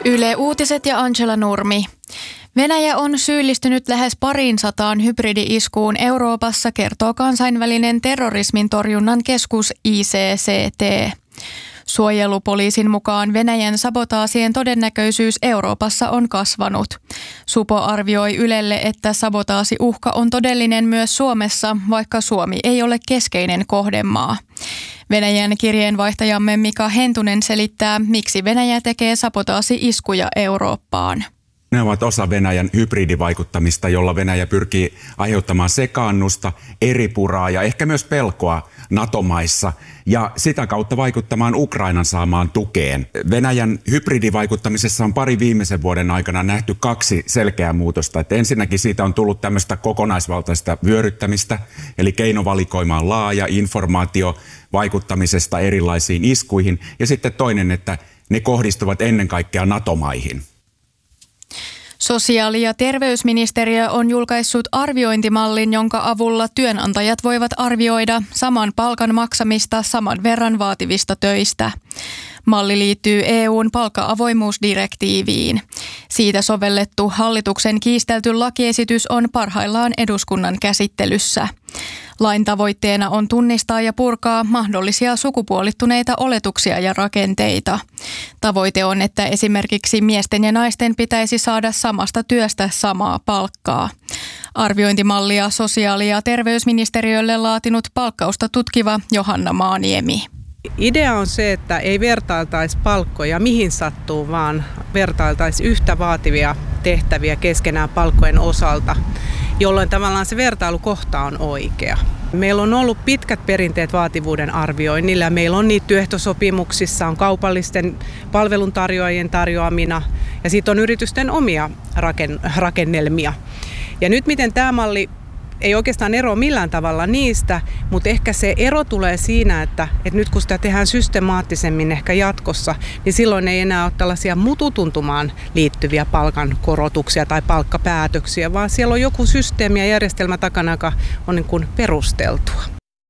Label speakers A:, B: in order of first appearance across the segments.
A: Yle Uutiset ja Angela Nurmi. Venäjä on syyllistynyt lähes 200 hybridi-iskuun Euroopassa, kertoo kansainvälinen terrorismin torjunnan keskus ICCT. Suojelupoliisin mukaan Venäjän sabotaasien todennäköisyys Euroopassa on kasvanut. Supo arvioi Ylelle, että sabotaasiuhka on todellinen myös Suomessa, vaikka Suomi ei ole keskeinen kohdemaa. Venäjän kirjeenvaihtajamme Mika Hentunen selittää, miksi Venäjä tekee sabotaasi-iskuja Eurooppaan.
B: Ne ovat osa Venäjän hybridivaikuttamista, jolla Venäjä pyrkii aiheuttamaan sekaannusta, eripuraa ja ehkä myös pelkoa NATO-maissa ja sitä kautta vaikuttamaan Ukrainan saamaan tukeen. Venäjän hybridivaikuttamisessa on pari viimeisen vuoden aikana nähty 2 selkeää muutosta. Että ensinnäkin siitä on tullut tämmöistä kokonaisvaltaista vyöryttämistä, eli keinovalikoima on laaja, informaatio vaikuttamisesta erilaisiin iskuihin. Ja sitten toinen, että ne kohdistuvat ennen kaikkea NATO-maihin.
A: Sosiaali- ja terveysministeriö on julkaissut arviointimallin, jonka avulla työnantajat voivat arvioida saman palkan maksamista saman verran vaativista töistä. Malli liittyy EU:n palkka-avoimuusdirektiiviin. Siitä sovellettu hallituksen kiistelty lakiesitys on parhaillaan eduskunnan käsittelyssä. Lain tavoitteena on tunnistaa ja purkaa mahdollisia sukupuolittuneita oletuksia ja rakenteita. Tavoite on, että esimerkiksi miesten ja naisten pitäisi saada samasta työstä samaa palkkaa. Arviointimallia sosiaali- ja terveysministeriölle laatinut palkkausta tutkiva Johanna Maaniemi.
C: Idea on se, että ei vertailtaisi palkkoja mihin sattuu, vaan vertailtaisi yhtä vaativia tehtäviä keskenään palkkojen osalta, jolloin tavallaan se vertailukohta on oikea. Meillä on ollut pitkät perinteet vaativuuden arvioinnilla ja meillä on niitä työehtosopimuksissa, on kaupallisten palveluntarjoajien tarjoamina ja sitten on yritysten omia rakennelmia. Ja nyt miten tämä malli ei oikeastaan eroa millään tavalla niistä, mutta ehkä se ero tulee siinä, että nyt kun sitä tehdään systemaattisemmin ehkä jatkossa, niin silloin ei enää ole tällaisia mututuntumaan liittyviä palkankorotuksia tai palkkapäätöksiä, vaan siellä on joku systeemi ja järjestelmä takana, joka on niin kuin perusteltua.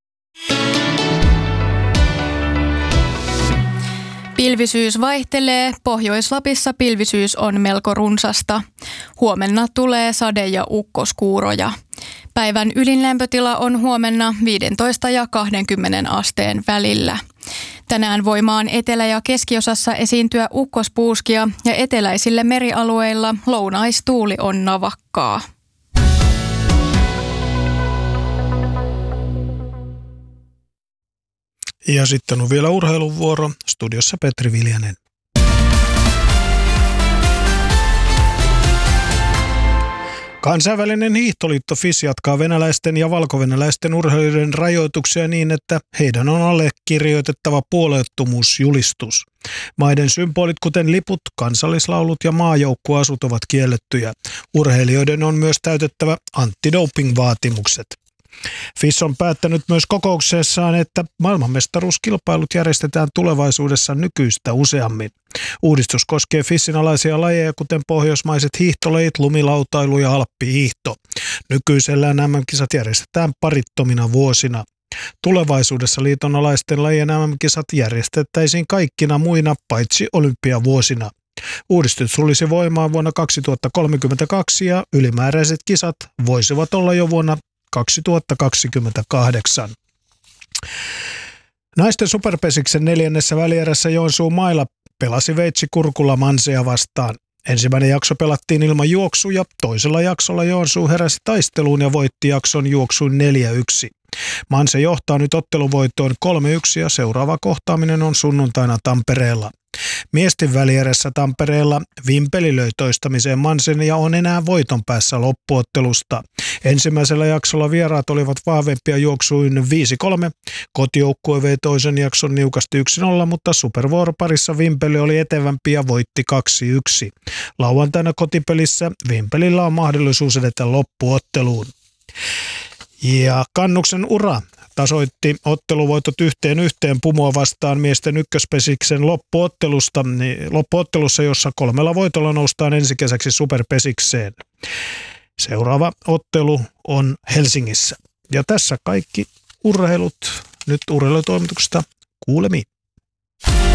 A: Pilvisyys vaihtelee. Pohjois-Lapissa pilvisyys on melko runsasta. Huomenna tulee sade- ja ukkoskuuroja. Päivän ylinlämpötila on huomenna 15 ja 20 asteen välillä. Tänään voi maan etelä- ja keskiosassa esiintyä ukkospuuskia ja eteläisillä merialueilla lounaistuuli on navakkaa.
D: Ja sitten on vielä urheilun vuoro. Studiossa Petri Viljanen. Kansainvälinen hiihtoliitto FIS jatkaa venäläisten ja valkovenäläisten urheilijoiden rajoituksia niin, että heidän on allekirjoitettava puolueettomuusjulistus. Maiden symbolit, kuten liput, kansallislaulut ja maajoukkueasut ovat kiellettyjä. Urheilijoiden on myös täytettävä antidoping-vaatimukset. FIS on päättänyt myös kokouksessaan, että maailmanmestaruuskilpailut järjestetään tulevaisuudessa nykyistä useammin. Uudistus koskee FISin alaisia lajeja, kuten pohjoismaiset hiihtolajit, lumilautailu ja alppihiihto. Nykyisellään MM-kisat järjestetään parittomina vuosina. Tulevaisuudessa liiton alaisten lajien MM-kisat järjestettäisiin kaikkina muina paitsi olympiavuosina. Uudistus tulisi voimaan vuonna 2032 ja ylimääräiset kisat voisivat olla jo vuonna 2028. Naisten superpesiksen 4. välierässä Joensuun mailla pelasi Veitsi Kurkula Mansea vastaan. Ensimmäinen jakso pelattiin ilman juoksuja, toisella jaksolla Joensuu heräsi taisteluun ja voitti jakson juoksuin 4-1. Manse johtaa nyt otteluvoittoon 3-1 ja seuraava kohtaaminen on sunnuntaina Tampereella. Miesten välierässä Tampereella Vimpeli löi toistamiseen Mansen ja on enää voiton päässä loppuottelusta. Ensimmäisellä jaksolla vieraat olivat vahvempia juoksuin 5-3. Kotijoukkue vei toisen jakson niukasti 1-0, mutta supervuoroparissa Vimpeli oli etevämpi ja voitti 2-1. Lauantaina kotipelissä Vimpelillä on mahdollisuus edetä loppuotteluun. Ja Kannuksen Ura tasoitti otteluvoitot 1-1 Pumoa vastaan miesten ykköspesiksen loppuottelussa, jossa 3 voitolla noustaan ensi kesäksi superpesikseen. Seuraava ottelu on Helsingissä. Ja tässä kaikki urheilut. Nyt urheilutoimituksesta kuulemiin.